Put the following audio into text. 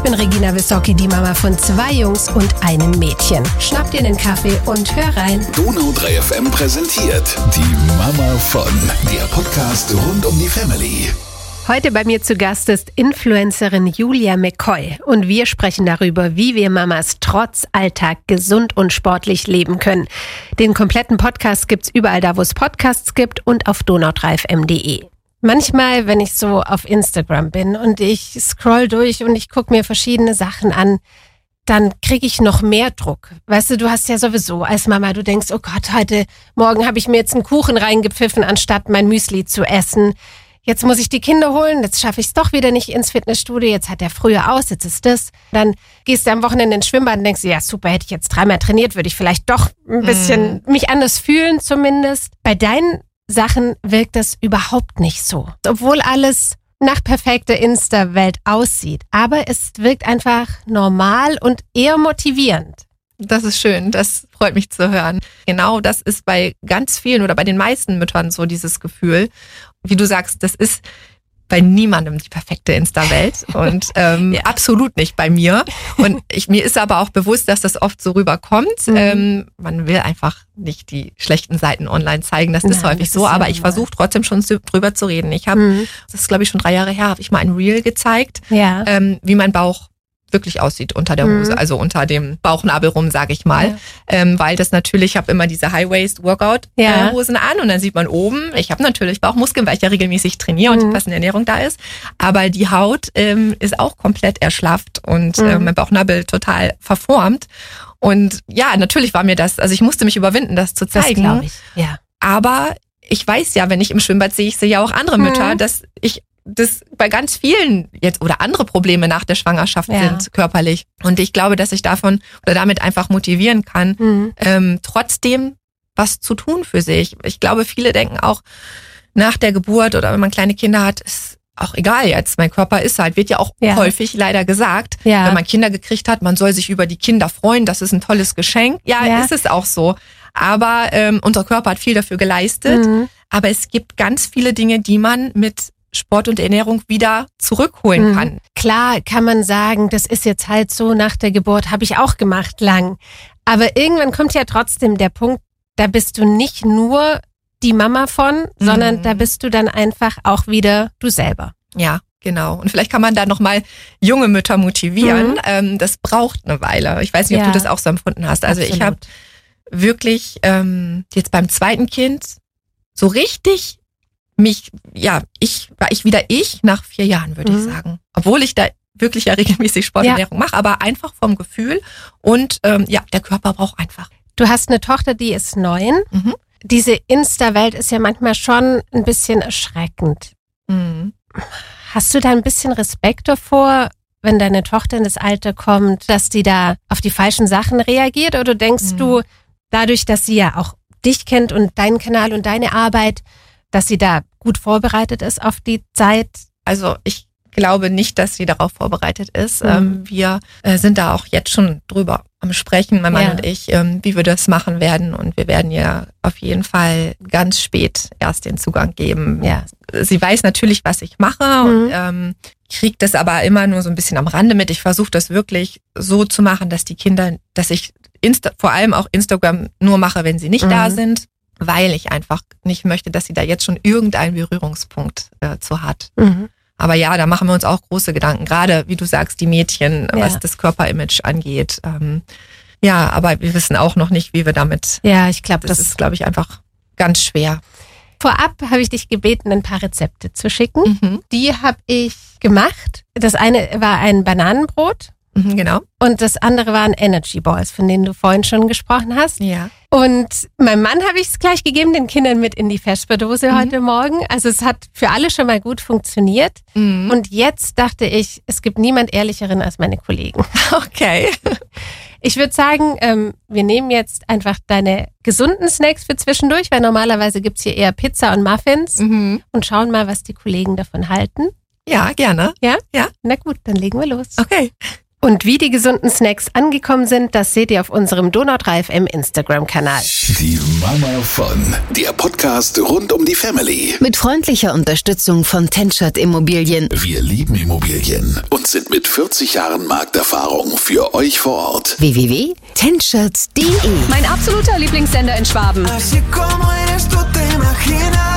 Ich bin Regina Wissocki, die Mama von 2 Jungs und einem Mädchen. Schnapp dir einen Kaffee und hör rein. Donau 3 FM präsentiert die Mama von, der Podcast rund um die Family. Heute bei mir zu Gast ist Influencerin Julia McCoy und wir sprechen darüber, wie wir Mamas trotz Alltag gesund und sportlich leben können. Den kompletten Podcast gibt's überall da, wo es Podcasts gibt und auf donau3fm.de. Manchmal, wenn ich so auf Instagram bin und ich scroll durch und ich gucke mir verschiedene Sachen an, dann kriege ich noch mehr Druck. Weißt du hast ja sowieso als Mama, du denkst, oh Gott, heute Morgen habe ich mir jetzt einen Kuchen reingepfiffen, anstatt mein Müsli zu essen. Jetzt muss ich die Kinder holen, jetzt schaffe ich es doch wieder nicht ins Fitnessstudio, jetzt hat der früher aus, jetzt ist das. Dann gehst du am Wochenende ins Schwimmbad und denkst, ja super, hätte ich jetzt 3-mal trainiert, würde ich vielleicht doch ein bisschen mich anders fühlen zumindest. Bei deinen Sachen wirkt das überhaupt nicht so. Obwohl alles nach perfekter Insta-Welt aussieht. Aber es wirkt einfach normal und eher motivierend. Das ist schön, das freut mich zu hören. Genau, das ist bei ganz vielen oder bei den meisten Müttern so dieses Gefühl. Wie du sagst, das ist bei niemandem die perfekte Insta-Welt und absolut nicht bei mir. Und mir ist aber auch bewusst, dass das oft so rüberkommt. Man will einfach nicht die schlechten Seiten online zeigen, das ist häufig so, aber ich versuche trotzdem schon drüber zu reden. Ich habe, das ist glaube ich schon 3 Jahre her, habe ich mal ein Reel gezeigt, wie mein Bauch wirklich aussieht unter der Hose, also unter dem Bauchnabel rum, sage ich mal. Weil das natürlich, ich habe immer diese High-Waist-Workout-Hosen an und dann sieht man oben, ich habe natürlich Bauchmuskeln, weil ich ja regelmäßig trainiere und die passende Ernährung da ist. Aber die Haut ist auch komplett erschlafft und mein Bauchnabel total verformt. Und ja, natürlich war mir das, also ich musste mich überwinden, das zu zeigen. Das glaube ich, ja. Aber ich weiß ja, wenn ich im Schwimmbad sehe, ich sehe ja auch andere Mütter, dass ich das bei ganz vielen jetzt oder andere Probleme nach der Schwangerschaft sind körperlich. Und ich glaube, dass ich davon oder damit einfach motivieren kann, trotzdem was zu tun für sich. Ich glaube, viele denken auch nach der Geburt oder wenn man kleine Kinder hat, ist auch egal jetzt, mein Körper ist halt, wird ja auch häufig leider gesagt, wenn man Kinder gekriegt hat, man soll sich über die Kinder freuen, das ist ein tolles Geschenk. Ja, ist es auch so. Aber unser Körper hat viel dafür geleistet. Aber es gibt ganz viele Dinge, die man mit Sport und Ernährung wieder zurückholen kann. Klar kann man sagen, das ist jetzt halt so nach der Geburt, habe ich auch gemacht lang. Aber irgendwann kommt ja trotzdem der Punkt, da bist du nicht nur die Mama von, sondern da bist du dann einfach auch wieder du selber. Ja, genau. Und vielleicht kann man da nochmal junge Mütter motivieren. Das braucht eine Weile. Ich weiß nicht, ob du das auch so empfunden hast. Also ich habe wirklich jetzt beim 2. Kind so richtig war ich wieder nach 4 Jahren, würde ich sagen. Obwohl ich da wirklich ja regelmäßig Sporternährung mache, aber einfach vom Gefühl und der Körper braucht einfach. Du hast eine Tochter, die ist 9. Diese Insta-Welt ist ja manchmal schon ein bisschen erschreckend. Hast du da ein bisschen Respekt davor, wenn deine Tochter in das Alter kommt, dass die da auf die falschen Sachen reagiert? Oder denkst du, dadurch, dass sie ja auch dich kennt und deinen Kanal und deine Arbeit, dass sie da gut vorbereitet ist auf die Zeit? Also ich glaube nicht, dass sie darauf vorbereitet ist. Wir sind da auch jetzt schon drüber am Sprechen, mein Mann und ich, wie wir das machen werden. Und wir werden ihr auf jeden Fall ganz spät erst den Zugang geben. Ja. Sie weiß natürlich, was ich mache und kriegt das aber immer nur so ein bisschen am Rande mit. Ich versuche das wirklich so zu machen, dass die Kinder, dass ich vor allem auch Instagram nur mache, wenn sie nicht da sind, weil ich einfach nicht möchte, dass sie da jetzt schon irgendeinen Berührungspunkt zu hat. Aber ja, da machen wir uns auch große Gedanken, gerade wie du sagst, die Mädchen, was das Körperimage angeht. Aber wir wissen auch noch nicht, wie wir damit. Ja, ich glaube, das ist, glaube ich, einfach ganz schwer. Vorab habe ich dich gebeten, ein paar Rezepte zu schicken. Die habe ich gemacht. Das eine war ein Bananenbrot. Genau. Und das andere waren Energy Balls, von denen du vorhin schon gesprochen hast. Ja. Und meinem Mann habe ich es gleich gegeben, den Kindern mit in die Vesperdose heute Morgen. Also es hat für alle schon mal gut funktioniert. Und jetzt dachte ich, es gibt niemand Ehrlicheren als meine Kollegen. Okay. Ich würde sagen, wir nehmen jetzt einfach deine gesunden Snacks für zwischendurch, weil normalerweise gibt's hier eher Pizza und Muffins und schauen mal, was die Kollegen davon halten. Ja, gerne. Ja? Ja. Na gut, dann legen wir los. Okay. Und wie die gesunden Snacks angekommen sind, das seht ihr auf unserem Donau 3 FM Instagram-Kanal. Die Mama von, der Podcast rund um die Family. Mit freundlicher Unterstützung von Tenschert Immobilien. Wir lieben Immobilien und sind mit 40 Jahren Markterfahrung für euch vor Ort. www.tenschert.de. Mein absoluter Lieblingssender in Schwaben. Así como eres tú te imaginas.